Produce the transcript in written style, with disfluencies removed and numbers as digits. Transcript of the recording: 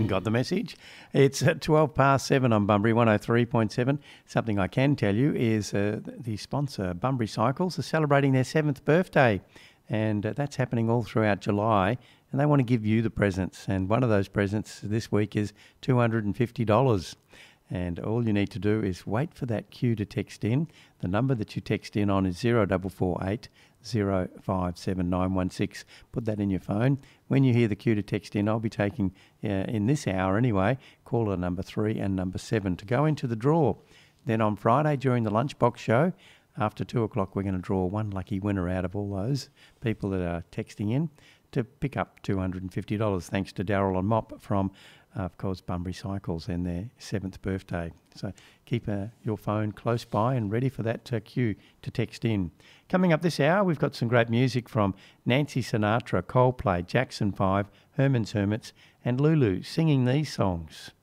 Got the message? It's at 12 past 7 on Bunbury 103.7. Something I can tell you is the sponsor, Bunbury Cycles, are celebrating their 7th birthday. And that's happening all throughout July. And they want to give you the presents. And one of those presents this week is $250. And all you need to do is wait for that cue to text in. The number that you text in on is 0448 057916. Put that in your phone. When you hear the cue to text in, I'll be taking, in this hour anyway, caller number 3 and number 7 to go into the draw. Then on Friday during the Lunchbox show, after 2 o'clock, we're going to draw one lucky winner out of all those people that are texting in to pick up $250, thanks to Daryl and Mop from, of course, Bunbury Cycles and their 7th birthday. So keep your phone close by and ready for that cue to text in. Coming up this hour, we've got some great music from Nancy Sinatra, Coldplay, Jackson 5, Herman's Hermits and Lulu singing these songs.